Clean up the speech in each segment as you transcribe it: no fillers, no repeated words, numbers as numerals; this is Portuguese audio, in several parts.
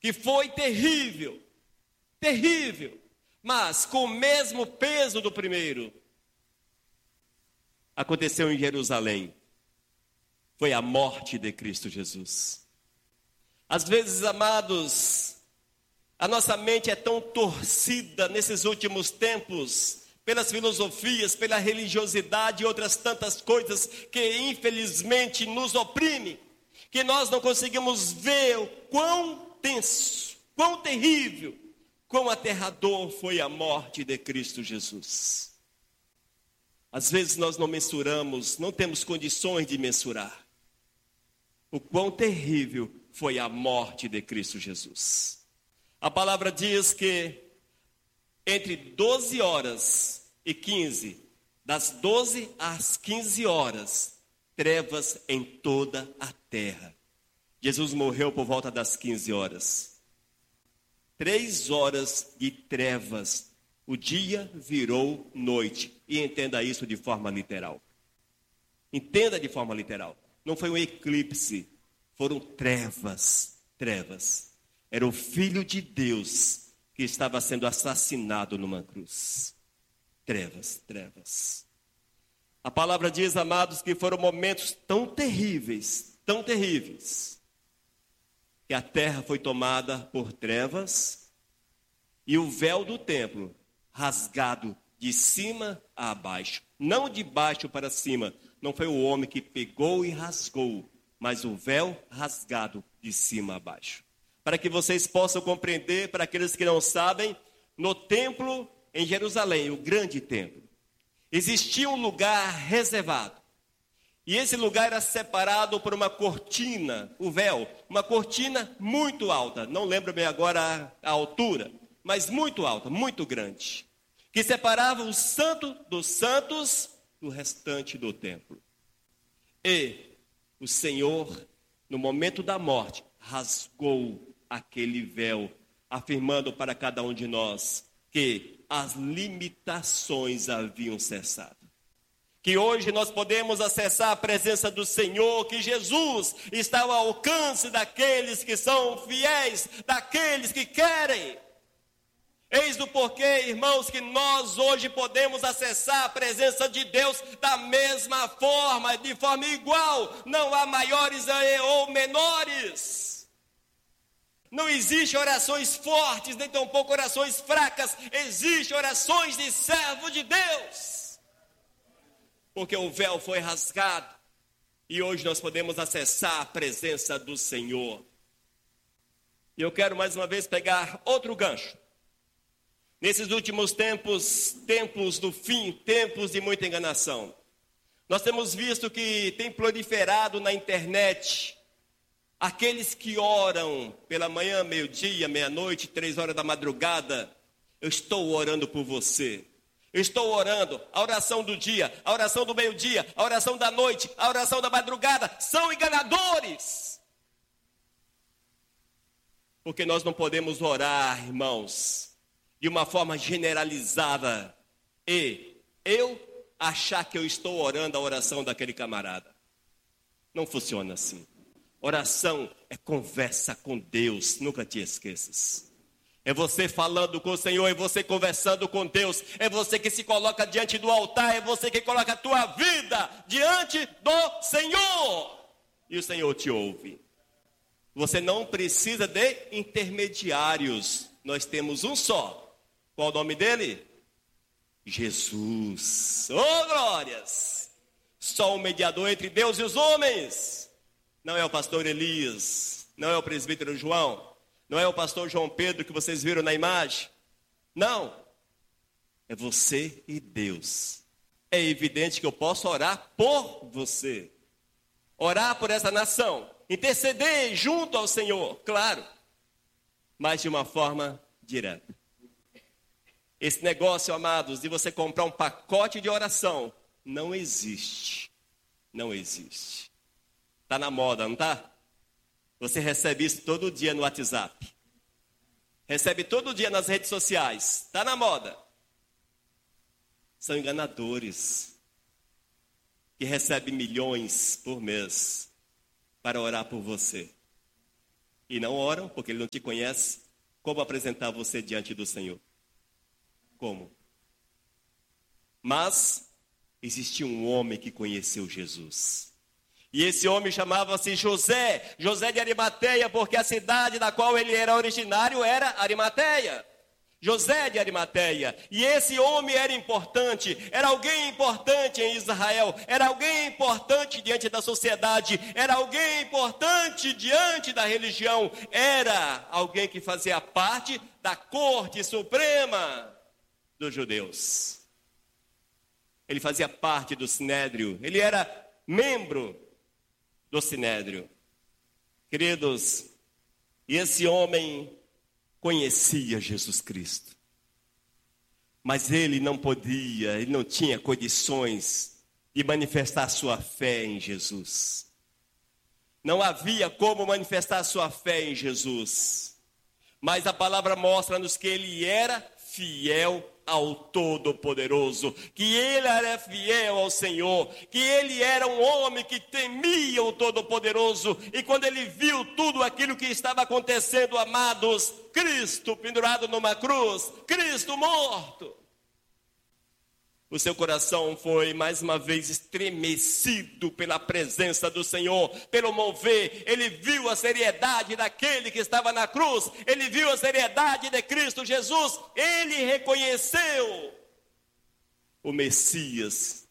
que foi terrível, terrível, mas com o mesmo peso do primeiro, aconteceu em Jerusalém. Foi a morte de Cristo Jesus. Às vezes, amados, a nossa mente é tão torcida nesses últimos tempos, pelas filosofias, pela religiosidade e outras tantas coisas que infelizmente nos oprimem, que nós não conseguimos ver o quão tenso, quão terrível, quão aterrador foi a morte de Cristo Jesus. Às vezes nós não mensuramos, não temos condições de mensurar o quão terrível foi a morte de Cristo Jesus. A palavra diz que entre 12 horas e 15, das 12 às 15 horas, trevas em toda a terra. Jesus morreu por volta das 15 horas. 3 horas de trevas. O dia virou noite. E entenda isso de forma literal. Entenda de forma literal. Não foi um eclipse. Foram trevas. Trevas. Era o Filho de Deus que estava sendo assassinado numa cruz. Trevas, trevas. A palavra diz, amados, que foram momentos tão terríveis, que a terra foi tomada por trevas e o véu do templo rasgado de cima a baixo. Não de baixo para cima, não foi o homem que pegou e rasgou, mas o véu rasgado de cima a baixo. Para que vocês possam compreender, para aqueles que não sabem, no templo em Jerusalém, o grande templo, existia um lugar reservado. E esse lugar era separado por uma cortina, o véu, uma cortina muito alta. Não lembro bem agora a altura, mas muito alta, muito grande. Que separava o santo dos santos do restante do templo. E o Senhor, no momento da morte, rasgou aquele véu, afirmando para cada um de nós que as limitações haviam cessado. Que hoje nós podemos acessar a presença do Senhor, que Jesus está ao alcance daqueles que são fiéis, daqueles que querem. Eis do porquê, irmãos, que nós hoje podemos acessar a presença de Deus da mesma forma, de forma igual. Não há maiores ou menores. Não existe orações fortes, nem tampouco orações fracas. Existe orações de servo de Deus. Porque o véu foi rasgado. E hoje nós podemos acessar a presença do Senhor. E eu quero mais uma vez pegar outro gancho. Nesses últimos tempos, tempos do fim, tempos de muita enganação. Nós temos visto que tem proliferado na internet aqueles que oram pela manhã, meio-dia, meia-noite, 3 horas da madrugada. Eu estou orando por você. Eu estou orando. A oração do dia, a oração do meio-dia, a oração da noite, a oração da madrugada são enganadores. Porque nós não podemos orar, irmãos, de uma forma generalizada e eu achar que eu estou orando a oração daquele camarada. Não funciona assim. Oração é conversa com Deus, nunca te esqueças. É você falando com o Senhor, é você conversando com Deus, é você que se coloca diante do altar, é você que coloca a tua vida diante do Senhor. E o Senhor te ouve. Você não precisa de intermediários, nós temos um só. Qual o nome dele? Jesus. Oh, glórias! Só um mediador entre Deus e os homens. Não é o pastor Elias, não é o presbítero João, não é o pastor João Pedro que vocês viram na imagem. Não, é você e Deus. É evidente que eu posso orar por você, orar por essa nação, interceder junto ao Senhor, claro, mas de uma forma direta. Esse negócio, amados, de você comprar um pacote de oração, não existe, não existe. Está na moda, não está? Você recebe isso todo dia no WhatsApp. Recebe todo dia nas redes sociais. Está na moda. São enganadores. Que recebem milhões por mês para orar por você. e não oram, porque ele não te conhece, como apresentar você diante do Senhor? Como? Mas existia um homem que conheceu Jesus. E esse homem chamava-se José, José de Arimateia, porque a cidade da qual ele era originário era Arimateia. José de Arimateia. E esse homem era importante, era alguém importante em Israel, era alguém importante diante da sociedade, era alguém importante diante da religião, era alguém que fazia parte da corte suprema dos judeus. Ele fazia parte do Sinédrio, ele era membro do Sinédrio. Queridos, e esse homem conhecia Jesus Cristo, mas ele não tinha condições de manifestar sua fé em Jesus. Não havia como manifestar sua fé em Jesus, mas a palavra mostra-nos que ele era fiel ao Todo-Poderoso, que ele era fiel ao Senhor, que ele era um homem que temia o Todo-Poderoso, e quando ele viu tudo aquilo que estava acontecendo, amados, Cristo pendurado numa cruz, Cristo morto, o seu coração foi mais uma vez estremecido pela presença do Senhor, pelo mover. Ele viu a seriedade daquele que estava na cruz, ele viu a seriedade de Cristo Jesus, ele reconheceu o Messias.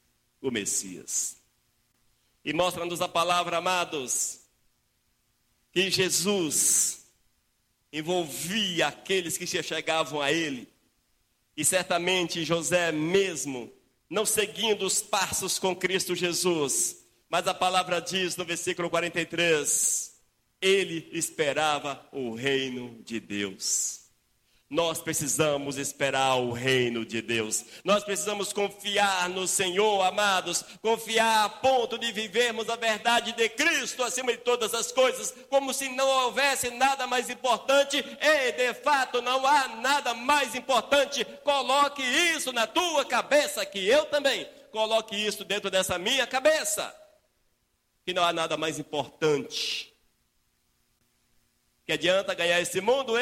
E mostra-nos a palavra, amados, que Jesus envolvia aqueles que se chegavam a ele. E certamente José mesmo, não seguindo os passos com Cristo Jesus, mas a palavra diz no versículo 43, ele esperava o reino de Deus. Nós precisamos esperar o reino de Deus. Nós precisamos confiar no Senhor, amados. Confiar a ponto de vivermos a verdade de Cristo acima de todas as coisas. Como se não houvesse nada mais importante. E de fato não há nada mais importante. Coloque isso na tua cabeça, que eu também coloque isso dentro dessa minha cabeça. Que não há nada mais importante. Que adianta ganhar esse mundo,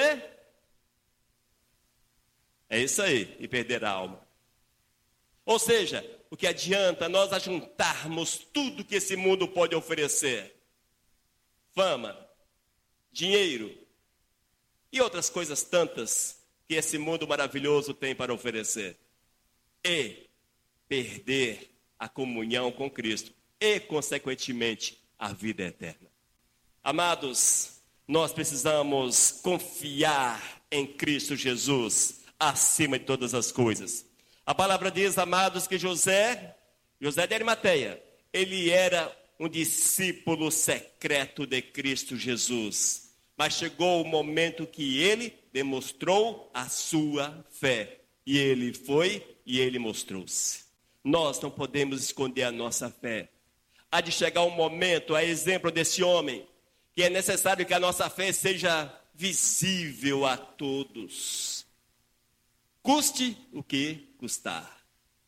É isso aí, e perder a alma. Ou seja, o que adianta nós ajuntarmos tudo que esse mundo pode oferecer? Fama, dinheiro e outras coisas tantas que esse mundo maravilhoso tem para oferecer. E perder a comunhão com Cristo e, consequentemente, a vida eterna. Amados, nós precisamos confiar em Cristo Jesus acima de todas as coisas. A palavra diz, amados, que José de Arimateia, ele era um discípulo secreto de Cristo Jesus. Mas chegou o momento que ele demonstrou a sua fé. E ele foi e ele mostrou-se. Nós não podemos esconder a nossa fé. Há de chegar um momento, a exemplo desse homem, que é necessário que a nossa fé seja visível a todos. Custe o que custar.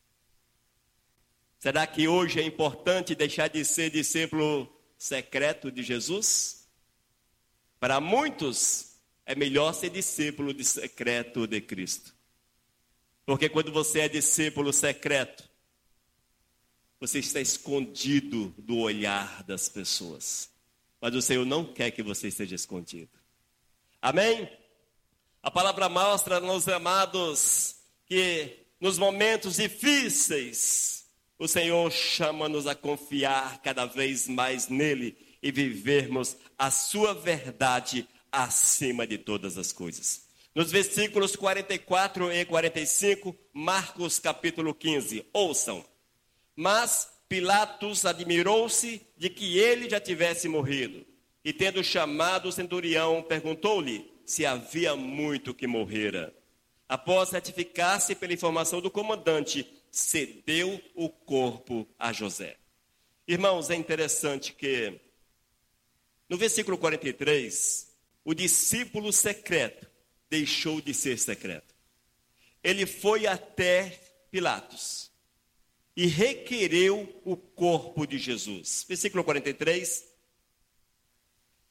Será que hoje é importante deixar de ser discípulo secreto de Jesus? Para muitos, é melhor ser discípulo secreto de Cristo. Porque quando você é discípulo secreto, você está escondido do olhar das pessoas. Mas o Senhor não quer que você esteja escondido. Amém? A palavra mostra, meus amados, que nos momentos difíceis, o Senhor chama-nos a confiar cada vez mais nele e vivermos a sua verdade acima de todas as coisas. Nos versículos 44 e 45, Marcos capítulo 15, ouçam. Mas Pilatos admirou-se de que ele já tivesse morrido, e tendo chamado o centurião, perguntou-lhe se havia muito que morrera. Após ratificar-se pela informação do comandante, cedeu o corpo a José. Irmãos, é interessante que no versículo 43, o discípulo secreto deixou de ser secreto. Ele foi até Pilatos e requereu o corpo de Jesus. Versículo 43.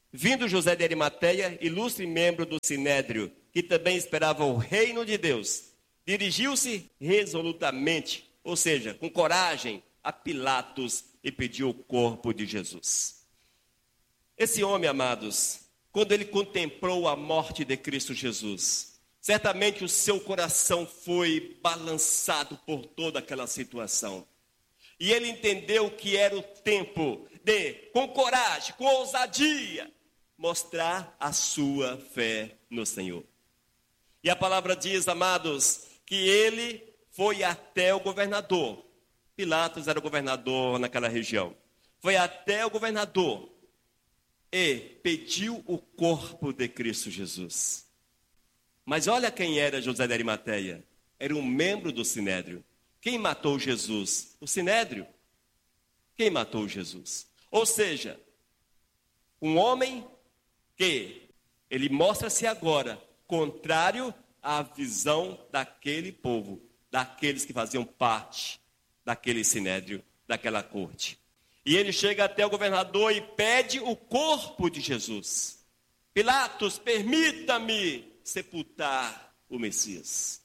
Vindo José de Arimateia, ilustre membro do Sinédrio, que também esperava o reino de Deus, dirigiu-se resolutamente, ou seja, com coragem, a Pilatos e pediu o corpo de Jesus. Esse homem, amados, quando ele contemplou a morte de Cristo Jesus, certamente o seu coração foi balançado por toda aquela situação. E ele entendeu que era o tempo de, com coragem, com ousadia, mostrar a sua fé no Senhor. E a palavra diz, amados, que ele foi até o governador. Pilatos era o governador naquela região. Foi até o governador e pediu o corpo de Cristo Jesus. Mas olha quem era José de Arimateia. Era um membro do Sinédrio. Quem matou Jesus? O Sinédrio. Quem matou Jesus? Ou seja, um homem que ele mostra-se agora contrário à visão daquele povo, daqueles que faziam parte daquele Sinédrio, daquela corte. E ele chega até o governador e pede o corpo de Jesus. Pilatos, permita-me sepultar o Messias.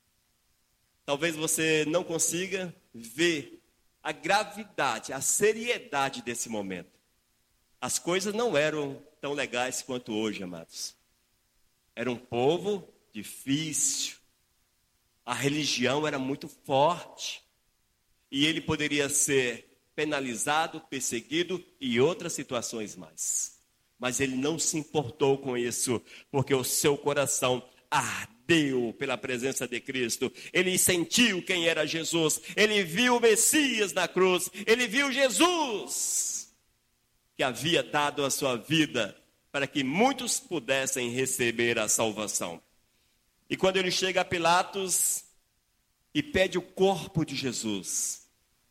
Talvez você não consiga ver a gravidade, a seriedade desse momento. As coisas não eram tão legais quanto hoje, amados. Era um povo difícil. A religião era muito forte. E ele poderia ser penalizado, perseguido e outras situações mais. Mas ele não se importou com isso, porque o seu coração ardeu pela presença de Cristo. Ele sentiu quem era Jesus. Ele viu o Messias na cruz. Ele viu Jesus, que havia dado a sua vida para que muitos pudessem receber a salvação. E quando ele chega a Pilatos e pede o corpo de Jesus,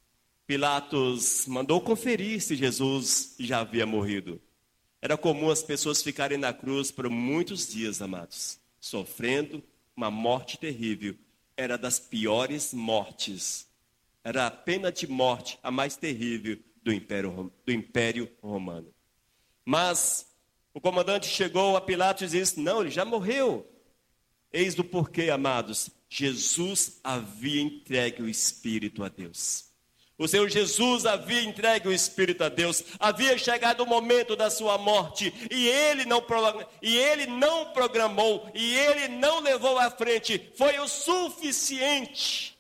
Pilatos mandou conferir se Jesus já havia morrido. Era comum as pessoas ficarem na cruz por muitos dias, amados, sofrendo uma morte terrível. Era das piores mortes. Era a pena de morte, a mais terrível do Império Romano. Mas o comandante chegou a Pilatos e disse, não, ele já morreu. Eis do porquê, amados, Jesus havia entregue o Espírito a Deus. O Senhor Jesus havia entregue o Espírito a Deus. Havia chegado o momento da sua morte. E ele não programou. E ele não levou à frente. Foi o suficiente.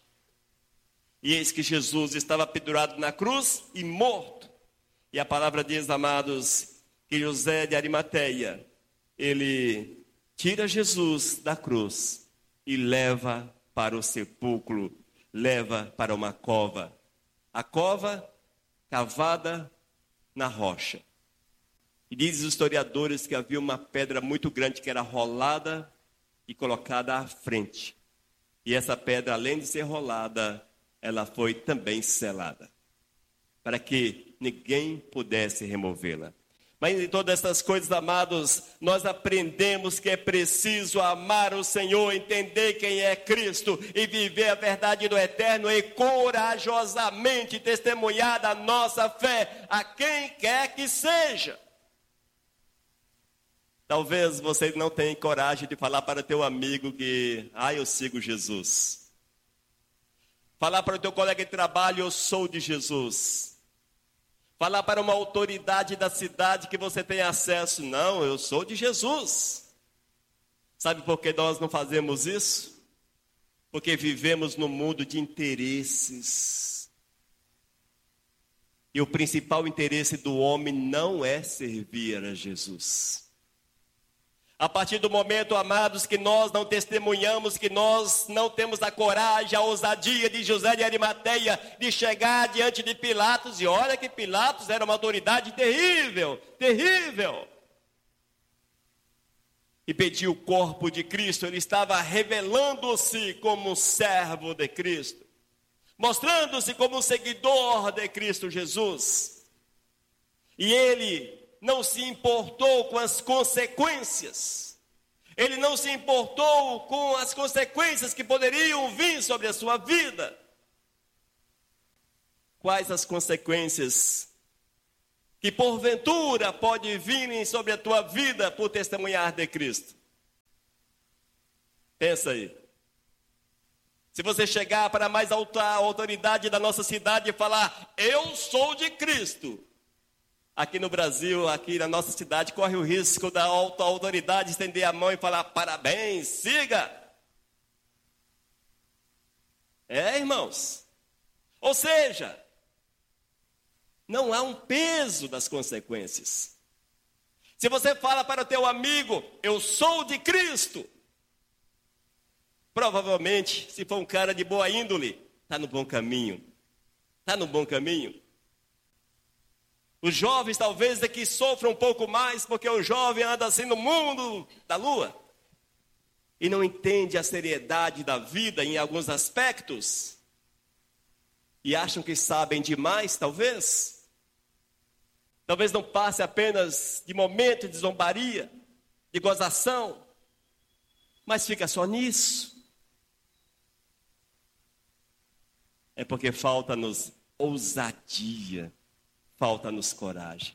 E eis que Jesus estava pendurado na cruz e morto. E a palavra diz, amados, que José de Arimateia, ele tira Jesus da cruz e leva para o sepulcro, leva para uma cova. A cova cavada na rocha. E diz os historiadores que havia uma pedra muito grande que era rolada e colocada à frente. E essa pedra, além de ser rolada, ela foi também selada, para que ninguém pudesse removê-la. Mas em todas essas coisas, amados, nós aprendemos que é preciso amar o Senhor, entender quem é Cristo e viver a verdade do eterno e corajosamente testemunhar da nossa fé a quem quer que seja. Talvez você não tenha coragem de falar para teu amigo que, eu sigo Jesus. Falar para o teu colega de trabalho, eu sou de Jesus. Falar para uma autoridade da cidade que você tem acesso, não, eu sou de Jesus. Sabe por que nós não fazemos isso? Porque vivemos num mundo de interesses. E o principal interesse do homem não é servir a Jesus. A partir do momento, amados, que nós não testemunhamos, que nós não temos a coragem, a ousadia de José de Arimateia de chegar diante de Pilatos, e olha que Pilatos era uma autoridade terrível, terrível. E pediu o corpo de Cristo, ele estava revelando-se como servo de Cristo, mostrando-se como um seguidor de Cristo Jesus. E ele não se importou com as consequências. Ele não se importou com as consequências que poderiam vir sobre a sua vida. Quais as consequências que porventura pode vir sobre a tua vida por testemunhar de Cristo? Pensa aí. Se você chegar para a mais alta autoridade da nossa cidade e falar, eu sou de Cristo, aqui no Brasil, aqui na nossa cidade, corre o risco da alta autoridade estender a mão e falar, parabéns, siga. Irmãos. Ou seja, não há um peso das consequências. Se você fala para o teu amigo, eu sou de Cristo, provavelmente, se for um cara de boa índole, está no bom caminho. Está no bom caminho. Os jovens talvez é que sofram um pouco mais, porque o jovem anda assim no mundo da lua. E não entende a seriedade da vida em alguns aspectos. E acham que sabem demais, talvez. Talvez não passe apenas de momento de zombaria, de gozação. Mas fica só nisso. É porque falta-nos ousadia, falta-nos coragem.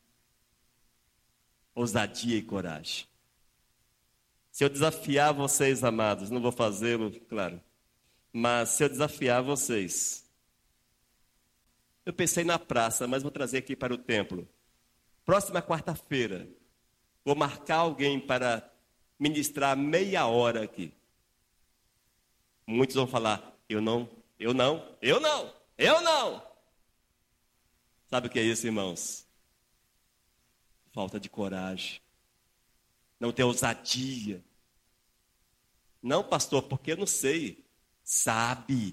Ousadia e coragem. Se eu desafiar vocês, amados, não vou fazê-lo, claro, mas se eu desafiar vocês, eu pensei na praça, mas vou trazer aqui para o templo. Próxima quarta-feira, vou marcar alguém para ministrar meia hora aqui. Muitos vão falar, eu não. Sabe o que é isso, irmãos? Falta de coragem. Não ter ousadia. Não, pastor, porque eu não sei. Sabe.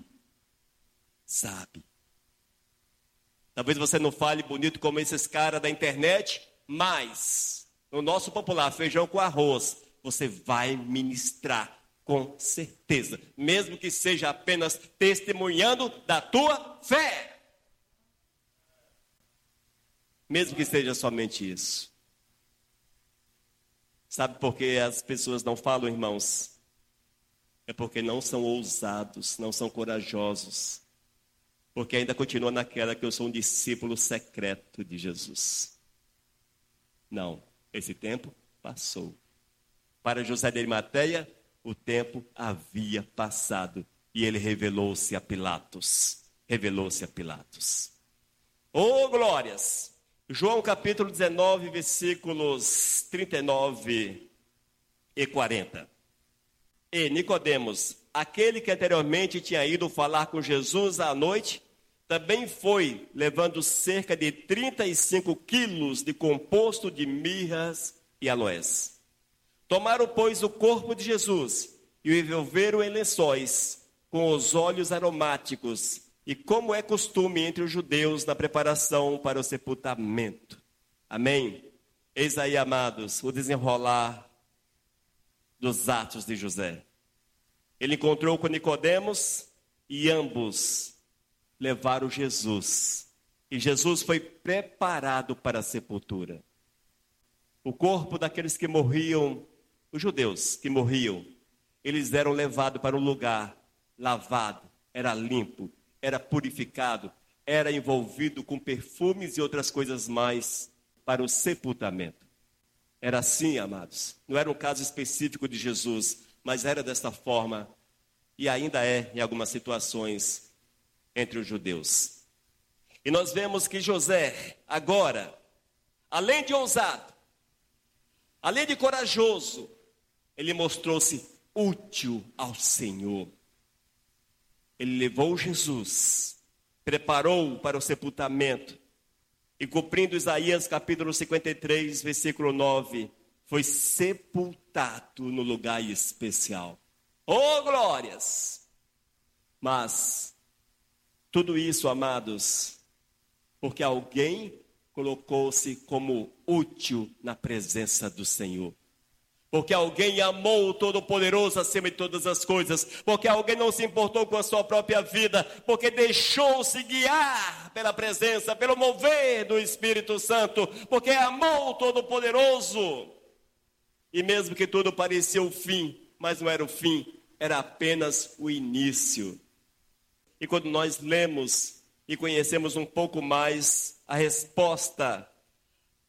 Talvez você não fale bonito como esses caras da internet, mas no nosso popular, feijão com arroz, você vai ministrar com certeza, mesmo que seja apenas testemunhando da tua fé. Mesmo que seja somente isso. Sabe por que as pessoas não falam, irmãos? É porque não são ousados, não são corajosos. Porque ainda continua naquela que eu sou um discípulo secreto de Jesus. Não, esse tempo passou. Para José de Arimateia, o tempo havia passado e ele revelou-se a Pilatos. Oh, glórias! João capítulo 19, versículos 39 e 40. E Nicodemos, aquele que anteriormente tinha ido falar com Jesus à noite, também foi, levando cerca de 35 quilos de composto de mirras e aloés. Tomaram, pois, o corpo de Jesus e o envolveram em lençóis, com os óleos aromáticos, e como é costume entre os judeus na preparação para o sepultamento. Amém? Eis aí, amados, o desenrolar dos atos de José. Ele encontrou com Nicodemos e ambos levaram Jesus. E Jesus foi preparado para a sepultura. O corpo daqueles que morriam, os judeus que morriam, eles eram levados para um lugar lavado, era limpo, era purificado, era envolvido com perfumes e outras coisas mais para o sepultamento. Era assim, amados. Não era um caso específico de Jesus, mas era desta forma e ainda é em algumas situações entre os judeus. E nós vemos que José, agora, além de ousado, além de corajoso, ele mostrou-se útil ao Senhor. Ele levou Jesus, preparou para o sepultamento, e cumprindo Isaías capítulo 53, versículo 9, foi sepultado no lugar especial. Oh, glórias! Mas, tudo isso, amados, porque alguém colocou-se como útil na presença do Senhor. Porque alguém amou o Todo-Poderoso acima de todas as coisas. Porque alguém não se importou com a sua própria vida. Porque deixou-se guiar pela presença, pelo mover do Espírito Santo. Porque amou o Todo-Poderoso. E mesmo que tudo parecia o fim, mas não era o fim, era apenas o início. E quando nós lemos e conhecemos um pouco mais a resposta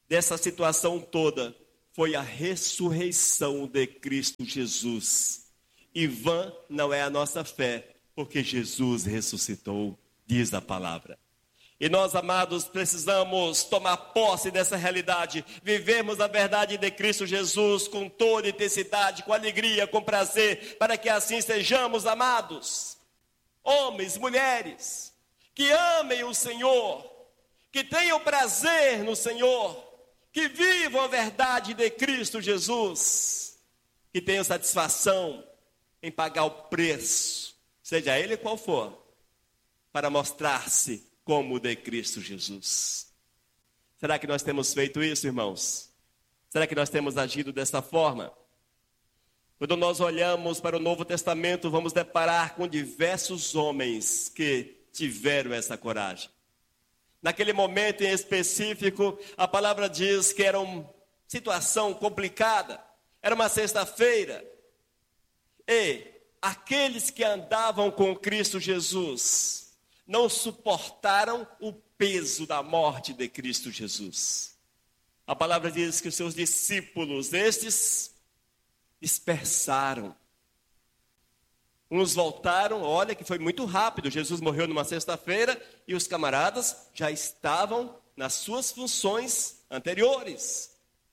dessa situação toda foi a ressurreição de Cristo Jesus. E vã não é a nossa fé, porque Jesus ressuscitou, diz a palavra. E nós, amados, precisamos tomar posse dessa realidade, vivermos a verdade de Cristo Jesus com toda intensidade, com alegria, com prazer, para que assim sejamos, amados, homens, mulheres, que amem o Senhor, que tenham prazer no Senhor, que vivam a verdade de Cristo Jesus, que tenham satisfação em pagar o preço, seja ele qual for, para mostrar-se como o de Cristo Jesus. Será que nós temos feito isso, irmãos? Será que nós temos agido dessa forma? Quando nós olhamos para o Novo Testamento, vamos deparar com diversos homens que tiveram essa coragem. Naquele momento em específico, a palavra diz que era uma situação complicada, era uma sexta-feira, e aqueles que andavam com Cristo Jesus não suportaram o peso da morte de Cristo Jesus. A palavra diz que os seus discípulos, estes, dispersaram. Uns voltaram, olha que foi muito rápido, Jesus morreu numa sexta-feira e os camaradas já estavam nas suas funções anteriores.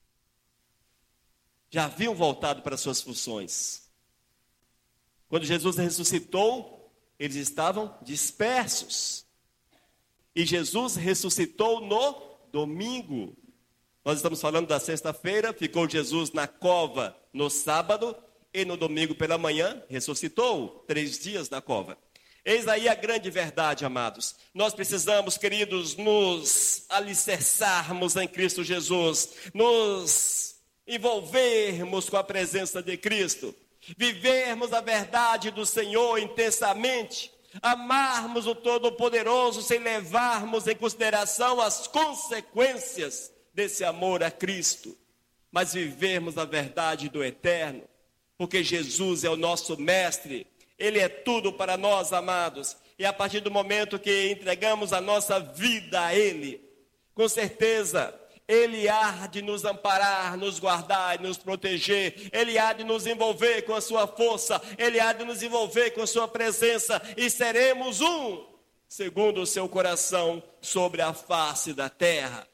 Já haviam voltado para suas funções. Quando Jesus ressuscitou, eles estavam dispersos. E Jesus ressuscitou no domingo. Nós estamos falando da sexta-feira, ficou Jesus na cova no sábado, e no domingo pela manhã ressuscitou, 3 dias na cova. Eis aí a grande verdade, amados. Nós precisamos, queridos, nos alicerçarmos em Cristo Jesus, nos envolvermos com a presença de Cristo, vivermos a verdade do Senhor intensamente, amarmos o Todo-Poderoso sem levarmos em consideração as consequências desse amor a Cristo, mas vivermos a verdade do eterno, porque Jesus é o nosso mestre, Ele é tudo para nós, amados, e a partir do momento que entregamos a nossa vida a Ele, com certeza, Ele há de nos amparar, nos guardar e nos proteger. Ele há de nos envolver com a sua força. Ele há de nos envolver com a sua presença. E seremos um, segundo o seu coração, sobre a face da terra.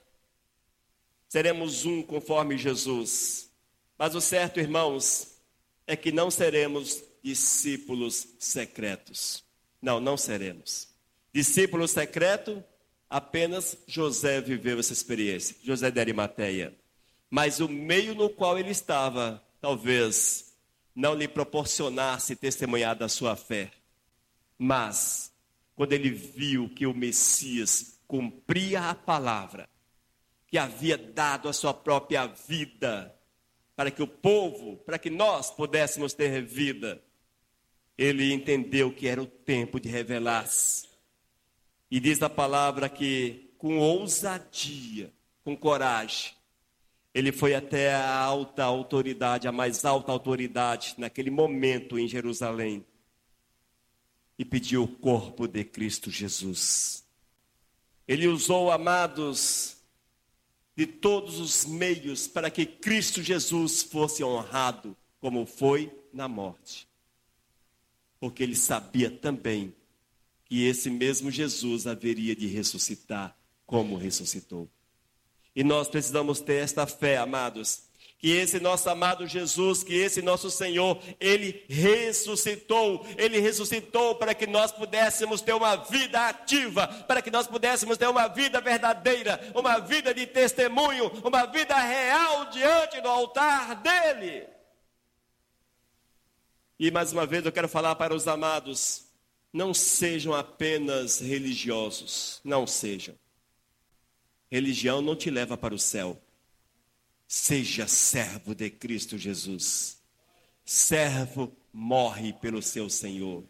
Seremos um conforme Jesus. Mas o certo, irmãos, é que não seremos discípulos secretos. Não seremos. Discípulo secreto, apenas José viveu essa experiência, José de Arimateia. Mas o meio no qual ele estava, talvez, não lhe proporcionasse testemunhar da sua fé. Mas, quando ele viu que o Messias cumpria a palavra, que havia dado a sua própria vida, para que o povo, para que nós pudéssemos ter vida, ele entendeu que era o tempo de revelar-se. E diz a palavra que, com ousadia, com coragem, ele foi até a alta autoridade, a mais alta autoridade, naquele momento em Jerusalém, e pediu o corpo de Cristo Jesus. Ele usou, amados, de todos os meios para que Cristo Jesus fosse honrado, como foi na morte. Porque ele sabia também que esse mesmo Jesus haveria de ressuscitar como ressuscitou. E nós precisamos ter esta fé, amados, que esse nosso amado Jesus, que esse nosso Senhor, Ele ressuscitou para que nós pudéssemos ter uma vida ativa, para que nós pudéssemos ter uma vida verdadeira, uma vida de testemunho, uma vida real diante do altar dEle. E mais uma vez eu quero falar para os amados, não sejam apenas religiosos, não sejam. Religião não te leva para o céu. Seja servo de Cristo Jesus. Servo morre pelo seu Senhor.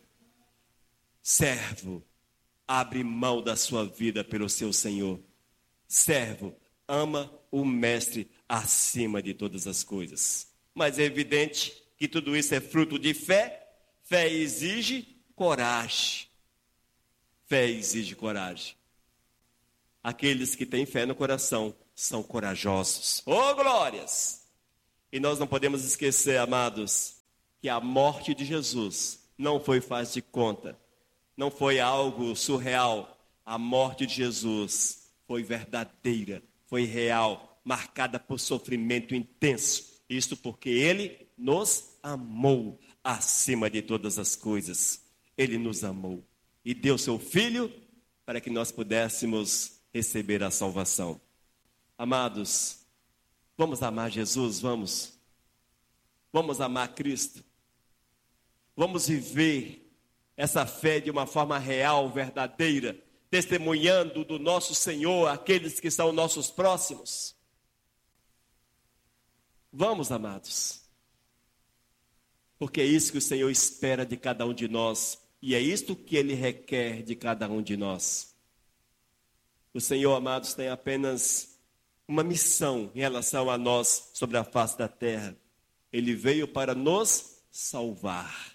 Servo abre mão da sua vida pelo seu Senhor. Servo ama o Mestre acima de todas as coisas. Mas é evidente que tudo isso é fruto de fé. Fé exige coragem. Fé exige coragem. Aqueles que têm fé no coração são corajosos. Oh, glórias! E nós não podemos esquecer, amados, que a morte de Jesus não foi faz de conta, não foi algo surreal. A morte de Jesus foi verdadeira, foi real, marcada por sofrimento intenso. Isto porque Ele nos amou acima de todas as coisas. Ele nos amou e deu seu Filho para que nós pudéssemos receber a salvação. Amados, vamos amar Jesus, vamos amar Cristo, vamos viver essa fé de uma forma real, verdadeira, testemunhando do nosso Senhor aqueles que são nossos próximos. Vamos, amados, porque é isso que o Senhor espera de cada um de nós, e é isto que Ele requer de cada um de nós. O Senhor, amados, tem apenas uma missão em relação a nós sobre a face da terra. Ele veio para nos salvar.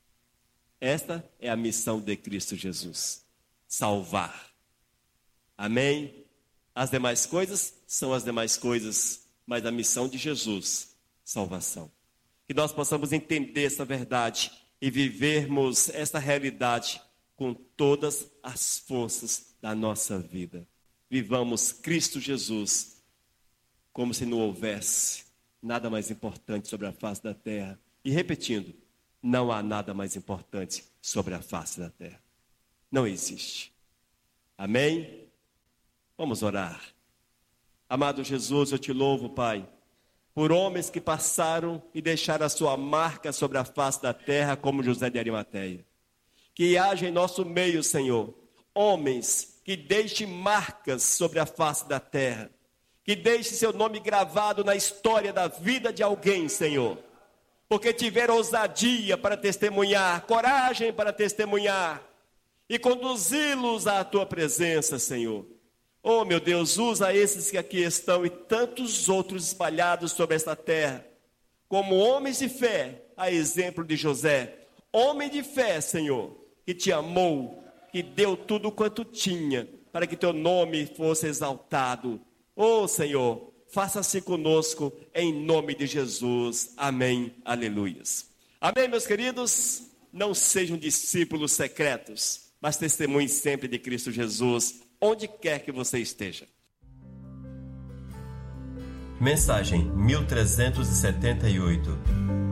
Esta é a missão de Cristo Jesus. Salvar. Amém? As demais coisas são as demais coisas, mas a missão de Jesus, salvação. Que nós possamos entender essa verdade e vivermos esta realidade com todas as forças da nossa vida. Vivamos Cristo Jesus como se não houvesse nada mais importante sobre a face da terra. E repetindo, não há nada mais importante sobre a face da terra. Não existe. Amém? Vamos orar. Amado Jesus, eu te louvo, Pai, por homens que passaram e deixaram a sua marca sobre a face da terra, como José de Arimateia. Que haja em nosso meio, Senhor, homens que deixem marcas sobre a face da terra, que deixe seu nome gravado na história da vida de alguém, Senhor, porque tiveram ousadia para testemunhar, coragem para testemunhar e conduzi-los à tua presença, Senhor. Oh, meu Deus, usa esses que aqui estão e tantos outros espalhados sobre esta terra, como homens de fé, a exemplo de José, homem de fé, Senhor, que te amou, que deu tudo quanto tinha, para que teu nome fosse exaltado. Oh, Senhor, faça-se conosco, em nome de Jesus. Amém, aleluias. Amém, meus queridos? Não sejam discípulos secretos, mas testemunhem sempre de Cristo Jesus, onde quer que você esteja. Mensagem 1378.